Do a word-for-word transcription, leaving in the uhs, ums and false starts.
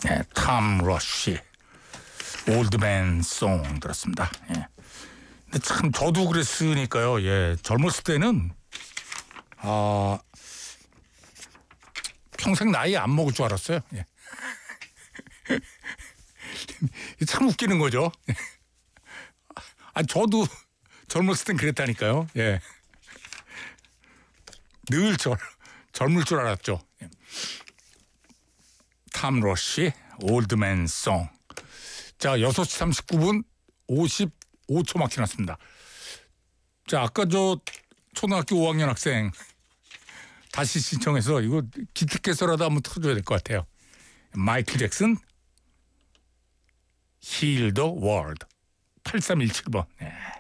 네, 톰 러쉬 올드맨 송 들었습니다. 예. 근데 참 저도 그랬으니까요. 예, 젊었을 때는 아 평생 나이 안 먹을 줄 알았어요. 예. 참 웃기는 거죠. 아 저도 젊었을 땐 그랬다니까요. 예. 늘 절, 젊을 줄 알았죠. 예. 톰 러쉬 올드맨 송. 자, 여섯 시 삼십구 분 오십오 초 막 지났습니다. 자, 아까 저 초등학교 오 학년 학생 다시 신청해서 이거 기특해서라도 한번 틀어줘야 될 것 같아요. 마이클 잭슨 Heal the World 팔삼일칠 번. 네.